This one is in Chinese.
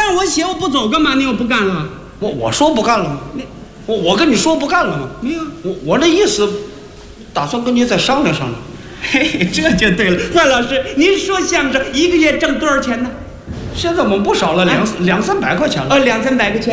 让我写我不走干嘛？你又不干了？ 我说不干了吗？我跟你说不干了吗？ 没有。 我那意思，打算跟你再商量商量。 嘿，这就对了。范老师，您说相声一个月挣多少钱呢？ 现在我们不少了，200-300块钱了。 200-300块钱。